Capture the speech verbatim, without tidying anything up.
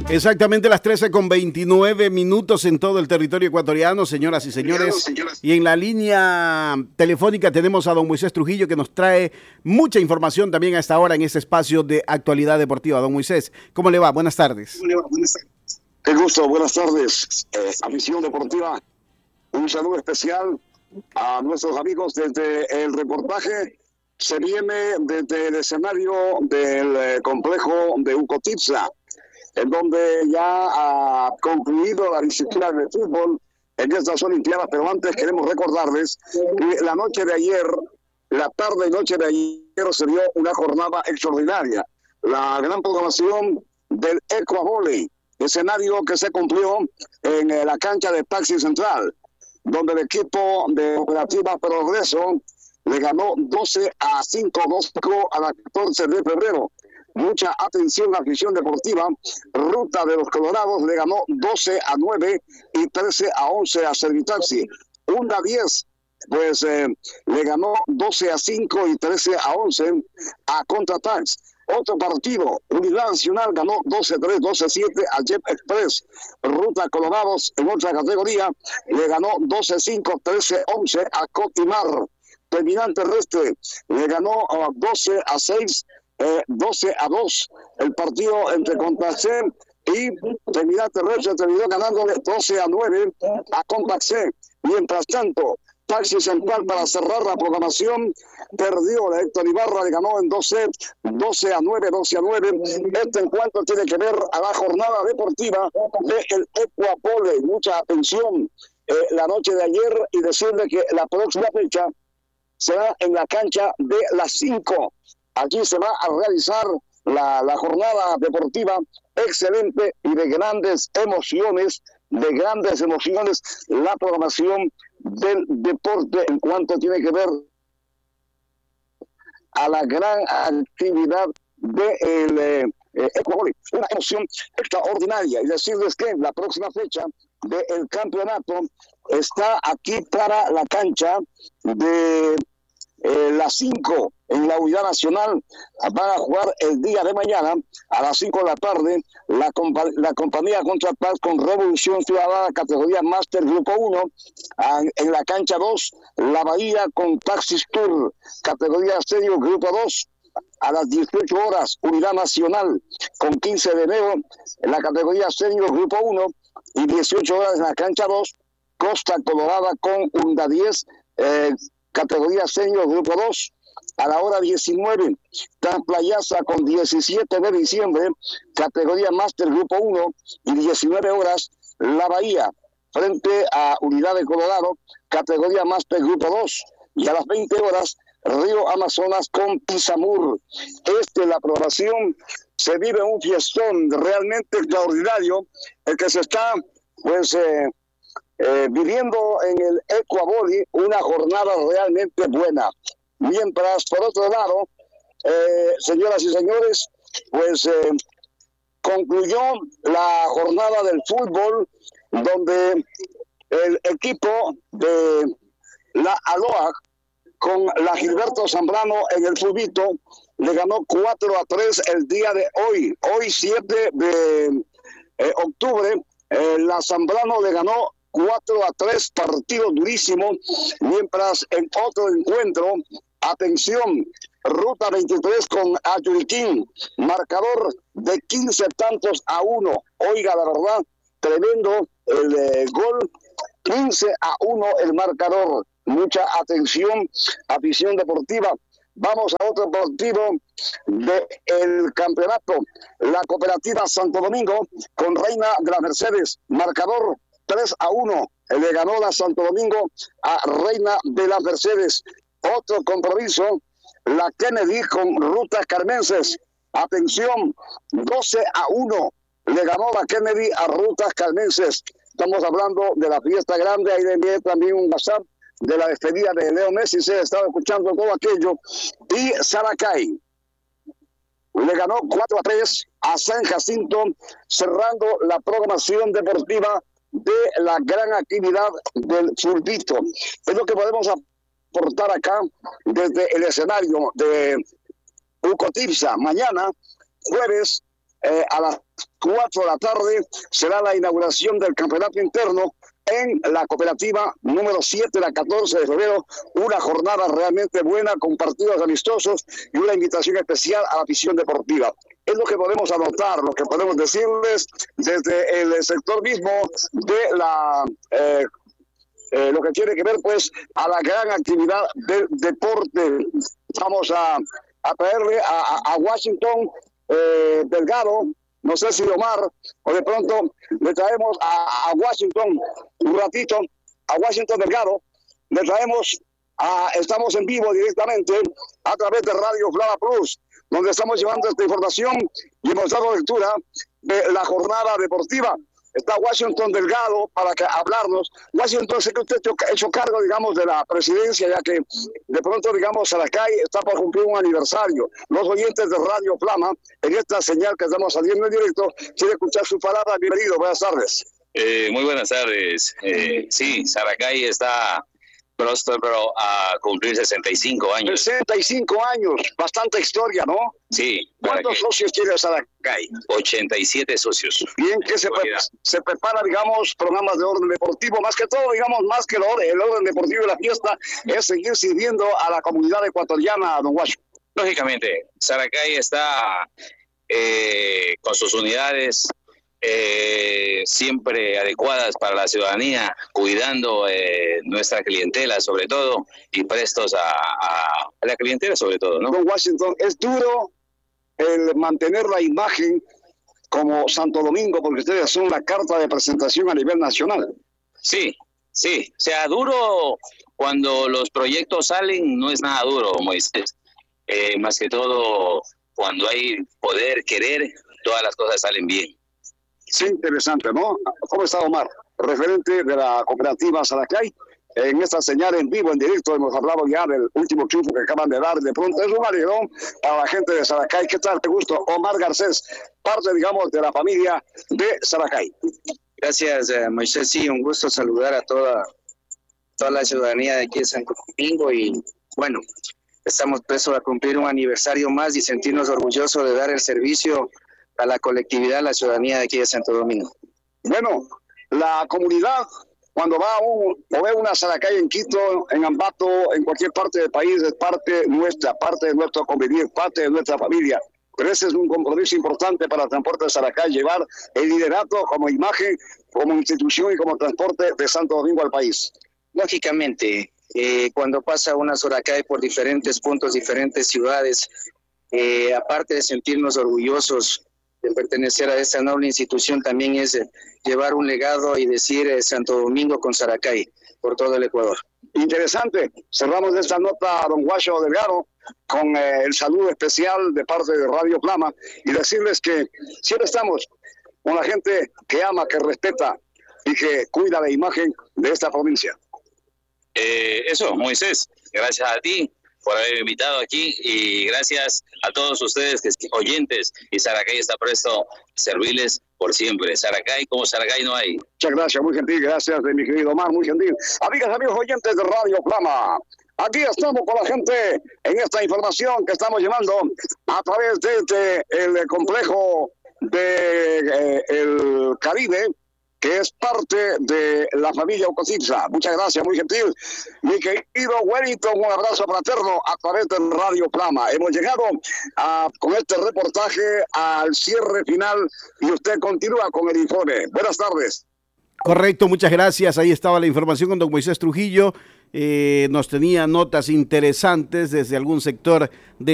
Exactamente las trece con veintinueve minutos en todo el territorio ecuatoriano, señoras y señores. Y en la línea telefónica tenemos a don Moisés Trujillo, que nos trae mucha información también a esta hora en este espacio de actualidad deportiva. Don Moisés, ¿cómo le va? Buenas tardes. ¿Cómo le va? Buenas tardes. Qué gusto, buenas tardes. Eh, afición deportiva, un saludo especial a nuestros amigos desde el reportaje. Se viene desde el escenario del eh, complejo de Ucotipsa, en donde ya ha concluido la disciplina de fútbol en estas Olimpiadas, pero antes queremos recordarles que la noche de ayer, la tarde y noche de ayer se dio una jornada extraordinaria, la gran programación del Ecuavolley, escenario que se cumplió en eh, la cancha de Taxi Central, donde el equipo de Operativa Progreso le ganó doce a cinco a la catorce de febrero. Mucha atención, afición deportiva. Ruta de los Colorados le ganó doce a nueve y trece a once a Servitaxi. Hunda diez, pues eh, le ganó doce a cinco y trece a once a Contratax. Otro partido, Unidad Nacional ganó doce a tres, doce a siete a Jet Express. Ruta Colorados en otra categoría le ganó doce a cinco, trece a once a Cotimar. Terminal Terrestre le ganó uh, doce a seis, eh, doce a dos el partido entre Contaxé y Terminal Terrestre terminó ganándole doce a nueve a Contaxé. Mientras tanto, Taxi Central, para cerrar la programación, perdió. La Héctor Ibarra le ganó en dos sets, doce a nueve, doce a nueve. Este encuentro tiene que ver a la jornada deportiva del Ecuavolley. Mucha atención eh, la noche de ayer, y decirle que la próxima fecha será en la cancha de las cinco. Allí se va a realizar la, la jornada deportiva excelente y de grandes emociones, de grandes emociones, la programación del deporte en cuanto tiene que ver a la gran actividad del de eh, Ecuavolley. Una emoción extraordinaria, y decirles que la próxima fecha del campeonato está aquí para la cancha de eh, las cinco en la Unidad Nacional. Van a jugar el día de mañana a las cinco de la tarde la, compa la compañía Contratax con Revolución Ciudadana, categoría Master Grupo uno. En, en la cancha dos, la Bahía con Taxis Tour, categoría Serio Grupo dos. A las dieciocho horas, Unidad Nacional con quince de enero en la categoría Serio Grupo uno. Y dieciocho horas en la cancha dos, Costa Colorada con Hunda diez, eh, categoría Senior Grupo dos. A la hora diecinueve, Playaza con diecisiete de diciembre, categoría Master Grupo uno. Y diecinueve horas, La Bahía, frente a Unidad de Colorado, categoría Master Grupo dos. Y a las veinte horas, Río Amazonas con Pizamur. Este, la programación, se vive un fiestón realmente extraordinario, el que se está pues eh, eh, viviendo en el Ecuavolley, una jornada realmente buena. Mientras, por otro lado, eh, señoras y señores, pues eh, concluyó la jornada del fútbol, donde el equipo de la Aloha con la Gilberto Zambrano en el Fubito le ganó cuatro a tres el día de hoy. Hoy siete de eh, octubre, eh, la Zambrano le ganó cuatro a tres, partido durísimo. Mientras en otro encuentro, atención, Ruta veintitrés con Ayuriquín, marcador de quince tantos a uno. Oiga, la verdad, tremendo el eh, gol, quince a uno el marcador. Mucha atención, afición deportiva. Vamos a otro partido del campeonato. La Cooperativa Santo Domingo con Reina de las Mercedes, marcador tres a uno. Le ganó la Santo Domingo a Reina de las Mercedes. Otro compromiso, la Kennedy con Rutas Carmenses. Atención, doce a uno. Le ganó la Kennedy a Rutas Carmenses. Estamos hablando de la fiesta grande. Ahí le envié también un WhatsApp de la despedida de Leo Messi. Se ha estado escuchando todo aquello. Y Saracay le ganó cuatro a tres a San Jacinto, cerrando la programación deportiva de la gran actividad del Fulbito. Es lo que podemos aportar acá desde el escenario de Ucotipsa. Mañana, jueves, eh, a las cuatro de la tarde será la inauguración del campeonato interno en la cooperativa número siete, la catorce de febrero, una jornada realmente buena con partidos amistosos y una invitación especial a la afición deportiva. Es lo que podemos anotar, lo que podemos decirles desde el sector mismo de la... Eh, eh, lo que tiene que ver pues a la gran actividad del deporte. Vamos a, a traerle a, a Washington eh, Delgado. No sé si Omar, o de pronto le traemos a, a Washington un ratito, a Washington Delgado, le traemos, a, estamos en vivo directamente a través de Radio Flama Plus, donde estamos llevando esta información y hemos dado lectura de la jornada deportiva. Está Washington Delgado para que hablarnos. Washington, sé que usted ha hecho cargo, digamos, de la presidencia, ya que de pronto, digamos, Saracay está por cumplir un aniversario. Los oyentes de Radio Flama, en esta señal que estamos saliendo en directo, quiere escuchar su palabra. Bienvenido, buenas tardes. Eh, muy buenas tardes. Eh, sí, Saracay está próspero a cumplir sesenta y cinco años. sesenta y cinco años, bastante historia, ¿no? Sí. ¿Cuántos socios tiene Saracay? ochenta y siete socios. Bien, que se, pre se prepara, digamos, programas de orden deportivo, más que todo, digamos, más que el orden, el orden deportivo de la fiesta, es seguir sirviendo a la comunidad ecuatoriana, don Washington. Lógicamente, Saracay está eh, con sus unidades Eh, siempre adecuadas para la ciudadanía, cuidando eh, nuestra clientela sobre todo y prestos a, a, a la clientela sobre todo, ¿no? Don Washington, es duro el mantener la imagen como Santo Domingo porque ustedes son la carta de presentación a nivel nacional. Sí, sí, o sea, duro cuando los proyectos salen, no es nada duro, Moisés, eh, más que todo cuando hay poder, querer, todas las cosas salen bien. Sí, interesante, ¿no? ¿Cómo está Omar? Referente de la cooperativa Saracay. En esta señal en vivo, en directo, hemos hablado ya del último triunfo que acaban de dar. De pronto es un alegrón para la gente de Saracay. ¿Qué tal? ¿Te gusta? Omar Garcés, parte, digamos, de la familia de Saracay. Gracias, eh, Moisés. Sí, un gusto saludar a toda, toda la ciudadanía de aquí de Santo Domingo. Y bueno, estamos prestos a cumplir un aniversario más y sentirnos orgullosos de dar el servicio a la colectividad, a la ciudadanía de aquí de Santo Domingo. Bueno, la comunidad, cuando va un, o ve una Saracay en Quito, en Ambato, en cualquier parte del país, es parte nuestra, parte de nuestro convivir, parte de nuestra familia. Pero ese es un compromiso importante para el transporte de Saracay, llevar el liderato como imagen, como institución y como transporte de Santo Domingo al país. Lógicamente, eh, cuando pasa una Saracay por diferentes puntos, diferentes ciudades, eh, aparte de sentirnos orgullosos de pertenecer a esta noble institución, también es eh, llevar un legado y decir eh, Santo Domingo con Saracay por todo el Ecuador. Interesante. Cerramos esta nota, don Guacho Delgado, con eh, el saludo especial de parte de Radio Flama y decirles que siempre estamos con la gente que ama, que respeta y que cuida la imagen de esta provincia. Eh, eso, Moisés, gracias a ti por haber invitado aquí y gracias a todos ustedes que oyentes, y Saracay está presto a servirles por siempre. Saracay como Saracay no hay. Muchas gracias, muy gentil, gracias de mi querido Omar, muy gentil. Amigas, amigos oyentes de Radio Flama, aquí estamos con la gente en esta información que estamos llevando a través de este, el complejo de eh, el Caribe, que es parte de la familia Ocositza. Muchas gracias, muy gentil. Mi querido Wellington, un abrazo fraterno a través de Radio Flama. Hemos llegado a, con este reportaje al cierre final y usted continúa con el informe. Buenas tardes. Correcto, muchas gracias. Ahí estaba la información con don Moisés Trujillo. Eh, nos tenía notas interesantes desde algún sector de